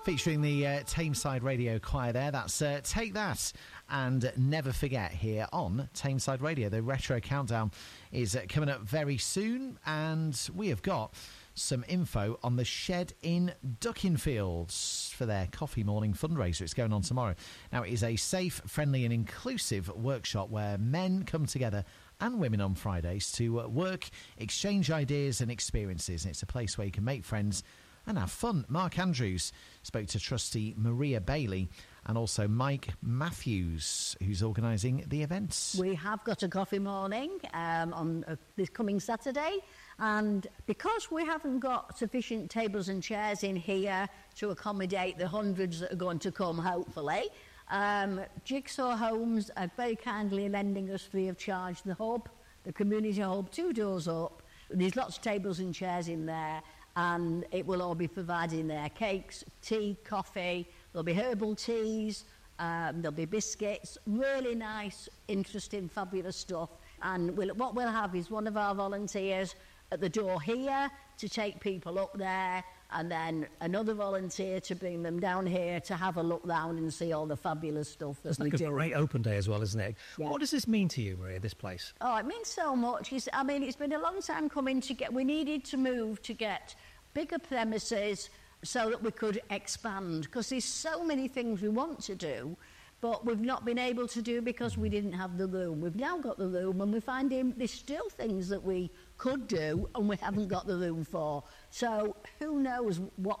Featuring the Tameside Radio Choir there. That's Take That and Never Forget here on Tameside Radio. The Retro Countdown is coming up very soon, and we have got some info on the Shed in Duckingfields for their coffee morning fundraiser. It's going on tomorrow. Now, it is a safe, friendly and inclusive workshop where men come together and women on Fridays to work, exchange ideas and experiences. And it's a place where you can make friends and have fun. Mark Andrews spoke to trustee Maria Bailey and also Mike Matthews, who's organising the events. We have got a coffee morning on this coming Saturday, and because we haven't got sufficient tables and chairs in here to accommodate the hundreds that are going to come, hopefully, Jigsaw Homes are very kindly lending us free of charge the hub, the community hub, 2 doors up. There's lots of tables and chairs in there, and it will all be providing there. Cakes, tea, coffee, there'll be herbal teas, there'll be biscuits, really nice, interesting, fabulous stuff. And what we'll have is one of our volunteers at the door here to take people up there, and then another volunteer to bring them down here to have a look round and see all the fabulous stuff that we do. It's like a great open day as well, isn't it? Yeah. What does this mean to you, Maria, this place? Oh, it means so much. I mean, it's been a long time coming we needed to move to get bigger premises so that we could expand, because there's so many things we want to do, but we've not been able to do because we didn't have the room. We've now got the room, and we're finding there's still things that we could do and we haven't got the room for. So who knows where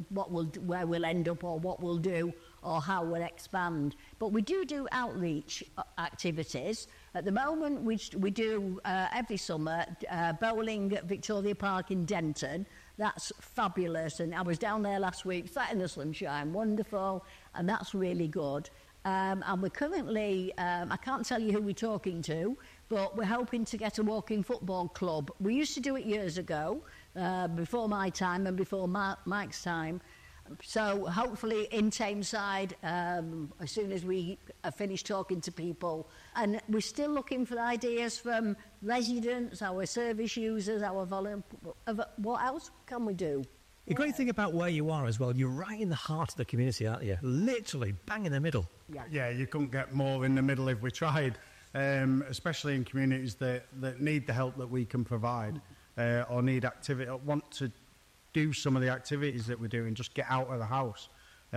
we'll end up, or what we'll do, or how we'll expand. But we do outreach activities. At the moment, we do every summer bowling at Victoria Park in Denton. That's fabulous, and I was down there last week, sat in the sunshine, wonderful, and that's really good. And we're currently, I can't tell you who we're talking to, but we're hoping to get a walking football club. We used to do it years ago, before my time and before Mike's time. So hopefully in Tameside, as soon as we finish talking to people. And we're still looking for ideas from residents, our service users, our what else can we do? The great thing about where you are as well, you're right in the heart of the community, aren't you? Literally bang in the middle. Yeah, you couldn't get more in the middle if we tried, especially in communities that need the help that we can provide, or need activity, or want to do some of the activities that we do and just get out of the house.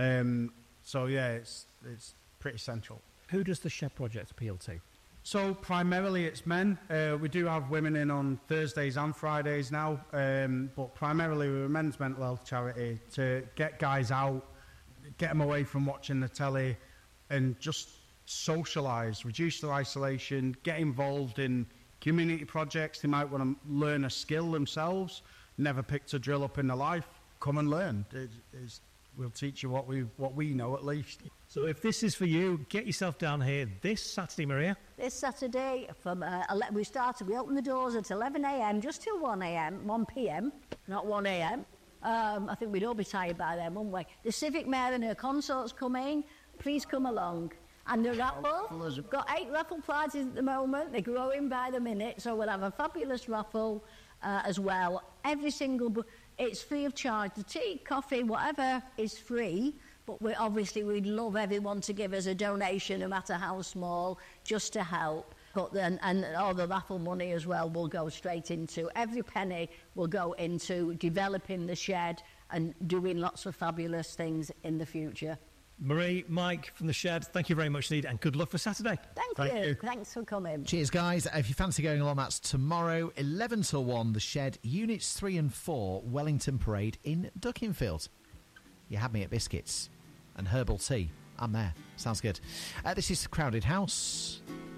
So yeah, it's pretty central. Who does the Shed Project appeal to? So primarily it's men. We do have women in on Thursdays and Fridays now, but primarily we're a men's mental health charity to get guys out, get them away from watching the telly, and just socialise, reduce their isolation, get involved in community projects. They might want to learn a skill themselves, never picked a drill up in their life. Come and learn. We'll teach you what we know at least. So if this is for you, get yourself down here this Saturday, Maria. This Saturday, from we open the doors at 11 a.m. just till 1 p.m, not 1 a.m. I think we'd all be tired by then, wouldn't we? The Civic Mayor and her consort's coming. Please come along. And the raffle, we've got 8 raffle prizes at the moment. They're growing by the minute, so we'll have a fabulous raffle as well. Every single... It's free of charge. The tea, coffee, whatever is free, but we'd love everyone to give us a donation, no matter how small, just to help. But then, and all the raffle money as well will go straight into, every penny will go into developing the shed and doing lots of fabulous things in the future. Marie, Mike from the Shed, thank you very much indeed, and good luck for Saturday. Thank you. Thanks for coming. Cheers, guys. If you fancy going along, that's tomorrow, 11 till 1, the Shed, Units 3 and 4, Wellington Parade in Duckingfield. You had me at biscuits and herbal tea. I'm there. Sounds good. This is Crowded House.